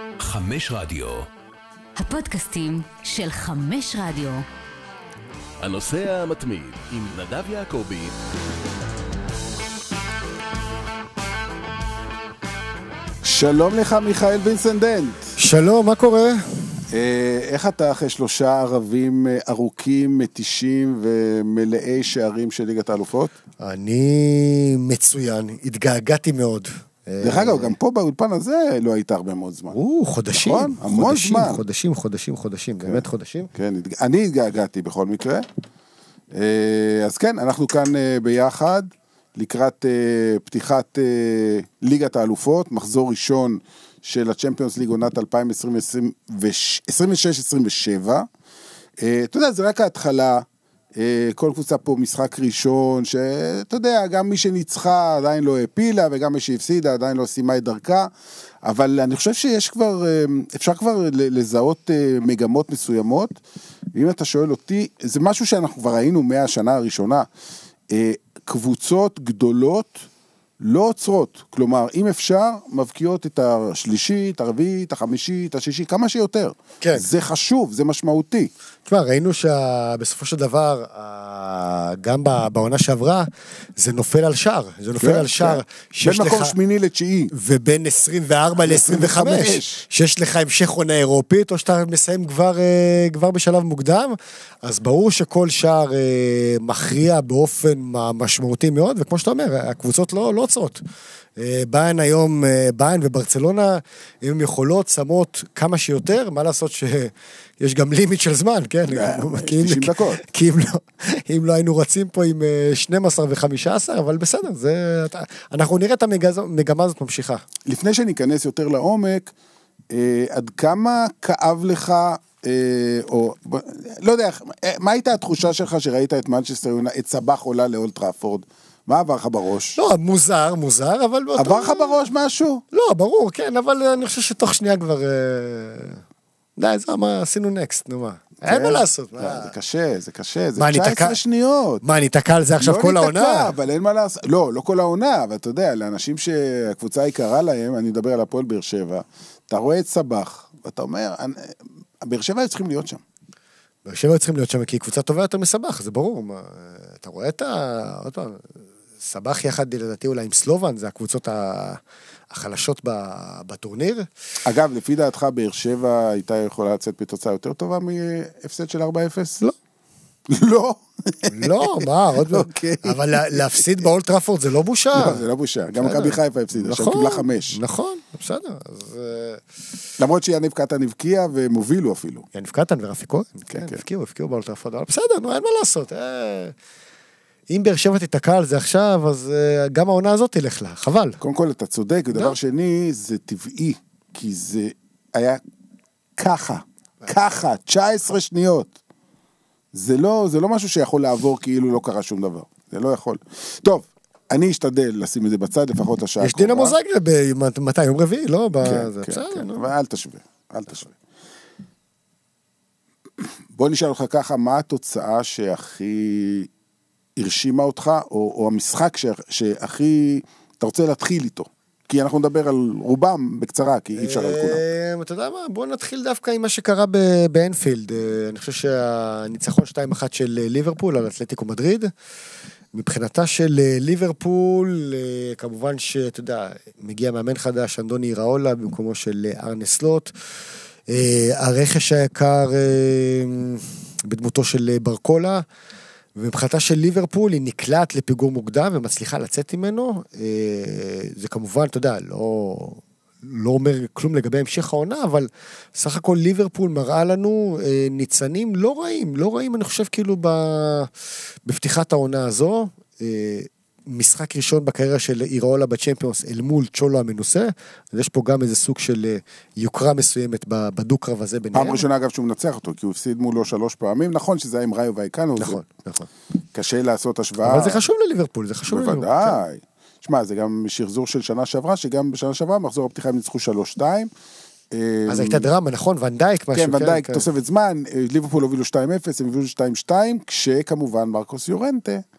חמש רדיו. הפודקאסטים של חמש רדיו. הנושא המתמיד עם נדב יעקבי. שלום לך מיכאל וינסנדנט. שלום, מה קורה? איך אתה אחרי 3 ערבים ארוכים, מתישים ומלאי שערים של ליגת האלופות? אני מצוין, התגעגעתי מאוד. דרך אגב, גם פה באולפן הזה לא היית הרבה מאוד זמן. חודשים, נכון? המון זמן. חודשים, באמת חודשים. כן, אני התגעגעתי בכל מקרה. אז כן, אנחנו כאן ביחד, לקראת פתיחת ליגת האלופות, מחזור ראשון של הצ'מפיונס ליג עונת 2026-27. אתה יודע, זה רק ההתחלה, כל קבוצה פה משחק ראשון, שאתה יודע, גם מי שניצחה עדיין לא הפילה, וגם מי שהפסידה עדיין לא סיימה את דרכה, אבל אני חושב שיש כבר, אפשר כבר לזהות מגמות מסוימות, ואם אתה שואל אותי, זה משהו שאנחנו כבר ראינו מהשנה הראשונה, קבוצות גדולות, לא עוצרות, כלומר, אם אפשר, מבקיעות את השלישית, הרביעית, החמישית, השישית, כמה שיותר. כן. זה חשוב, זה משמעותי. תשמע, ראינו שבסופו של דבר, גם בעונה שעברה, זה נופל על שער. זה נופל על שער. בין מקום שמיני לתשיעי. ובין 24 ל-25. שיש לך המשך עונה אירופית, או שאתה מסיים כבר בשלב מוקדם, אז ברור שכל שער מכריע באופן משמעותי מאוד, וכמו שאתה אומר, הקבוצות לא עוצרות. ביין היום, ביין וברצלונה, הם יכולות, שמות כמה שיותר, מה לעשות שיש גם לימיט של זמן, כן? 90 דקות. כי אם לא היינו רצים פה עם 12 ו-15, אבל בסדר, אנחנו נראה את המגמה הזאת ממשיכה. לפני שניכנס יותר לעומק, עד כמה כאב לך, או לא יודע, מה הייתה התחושה שלך שראית את מנצ'סטר יונייטד, את סבח עולה לאולד טראפורד? מה עבר לך בראש? לא, מוזר, אבל... עבר לך בראש משהו? לא, ברור, כן, אבל אני חושב שתוך שנייה כבר... די, זה מה, עשינו נקסט, נו מה. אין מה לעשות. זה קשה, זה 19 שניות. מה, ניתקע על זה עכשיו כל העונה? לא ניתקע, אבל אין מה לעשות. לא כל העונה, אבל אתה יודע, לאנשים שהקבוצה יקרה להם, אני מדבר על הפועל באר שבע, אתה רואה את סבח, ואתה אומר, באר שבע היו צריכים להיות שם. באר שבע היו צריכים להיות שם, כי היא קבוצה טובה יותר מסבח, זה ברור. אתה רואה עוד פעם, סבח יחד לדעתי אולי עם סלובן, זה הקבוצות החלשות בטורניר. אגב, לפי דעתך, באר שבע הייתה יכולה לצאת בתוצאה יותר טובה מהפסד של 4-0? לא. לא? לא, מה, עוד לא. אבל להפסיד באולד טראפורד זה לא בושה. לא, זה לא בושה. גם מכבי חיפה הפסידה, עכשיו קיבלה 5. נכון, בסדר. למרות שיניב קטן הבקיע והם הובילו אפילו. יניב קטן ורפי כהן, כן, הבקיעו באולד טראפורד, אבל בסדר, נו, אין מה לעשות. אם באר שבע תתקע על זה עכשיו, אז גם העונה הזאת תלך לה, חבל. קודם כל אתה צודק, ודבר שני, זה טבעי, כי זה היה ככה, 19 שניות. זה לא משהו שיכול לעבור כאילו לא קרה שום דבר. זה לא יכול. טוב, אני אשתדל לשים את זה בצד, לפחות השעה. יש דינמו זאגרב מתי? יום רביעי? לא? כן, אבל אל תשווה. בוא נשאל אותך ככה, מה התוצאה שהכי הרשימה אותך, או המשחק שהכי אתה רוצה להתחיל איתו? כי אנחנו נדבר על רובם בקצרה, כי אי אפשר על כולם. אתה יודע מה? בוא נתחיל דווקא עם מה שקרה באנפילד. אני חושב שהניצחון 2-1 של ליברפול על אתלטיקו מדריד, מבחינתה של ליברפול, כמובן שאתה יודע, מגיע מאמן חדש, אנדוני איראולה, במקומו של ארנה סלוט, הרכש היקר בדמותו של ברקולה, ומבחינתה של ליברפול היא נקלעת לפיגור מוקדם ומצליחה לצאת ממנו, זה כמובן, אתה יודע, לא אומר כלום לגבי המשך העונה, אבל סך הכל ליברפול מראה לנו ניצנים לא רעים, אני חושב כאילו בפתיחת העונה הזו, משחק ראשון בקריירה של איראולה בצ'מפיונס אל מול צ'ולו המנוסה, אז יש פה גם איזה סוג של יוקרה מסוימת בדו-קרב הזה ביניהם. פעם ראשונה אגב שהוא מנצח אותו, כי הוא הפסיד מולו 3 פעמים, נכון שזה היה עם ראיו ואיקנו, נכון. קשה לעשות השוואה. אבל זה חשוב לליברפול, זה חשוב לליברפול. בוודאי. שמע, זה גם שחזור של שנה שעברה, שגם בשנה שעברה מחזור הפתיחה הם ניצחו 3-2. אז הייתה דרמה, נכון? ונדייק משהו. כן, ונדייק, תוספת זמן, ליברפול הובילו 2-0, הם הובילו 2-2, כשכמובן מרקוס יורנטה